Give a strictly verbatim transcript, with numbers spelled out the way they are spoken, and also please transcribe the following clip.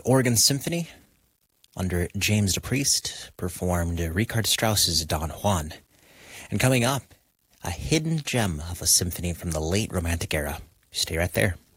Organ Symphony, under James DePriest, performed Richard Strauss's Don Juan. And coming up, a hidden gem of a symphony from the late Romantic era. Stay right there.